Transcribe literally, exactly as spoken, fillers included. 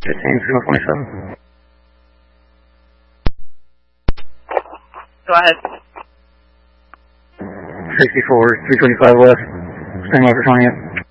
fifteen, three twenty-seven. Go ahead. sixty-four, three twenty-five west. Stand by for twentieth.